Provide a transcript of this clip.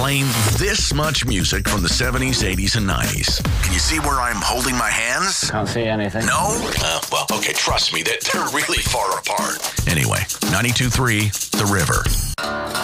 playing this much music from the 70s, 80s, and 90s. Can you see where I'm holding my hands? Can't see anything. No? Well, okay, trust me, they're really far apart. Anyway, 92.3 The River.